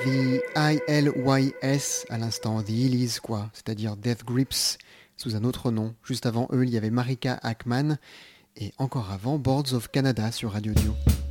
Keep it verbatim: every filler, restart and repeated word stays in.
The I L Y S à l'instant, The Illies quoi, c'est-à-dire Death Grips sous un autre nom. Juste avant eux, il y avait Marika Ackman et encore avant Boards of Canada sur Radio Dio.